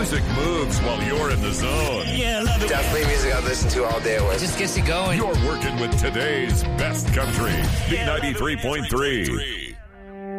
music moves while you're in the zone. Yeah, I love it. Definitely music I listen to all day at work. Just gets you going. You're working with today's best country. B93.3.